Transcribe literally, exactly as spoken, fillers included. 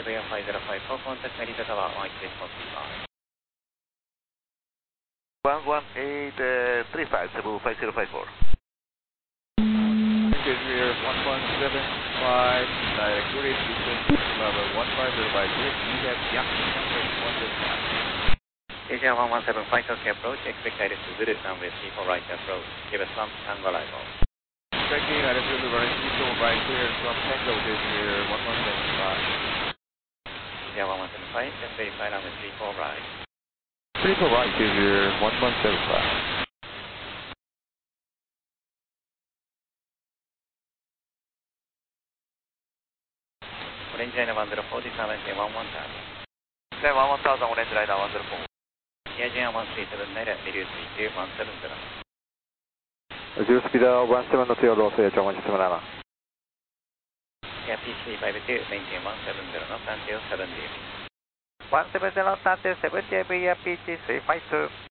V F five zero five, full contact Narita Tower, one eight eight four three five. one one eight three five, Cebu five zero five four. Engineer one one seven five, direct to reach distance level one five zero five, we have Yankee number one seven five. Asia one one seven five, Tokyo approach, expect altitude Zulu, runway three four right approach, give us one Tango arrival. Checking altitude runway three four right clear from Tango, Engineer one one seven five. Asia one one seven five, just verify runway three four right. three four right, Engineer one one seven five. Orange line one zero four, disable one one thousand. Then one one thousand, orange line one zero four. Asia one three seven nine, reduce three two one seven zero. Reduce speed one seven two, low stage one seven nine. Air P C five two, maintain one seven zero, not until seven zero. one seven zero, until seven zero, P C three five two.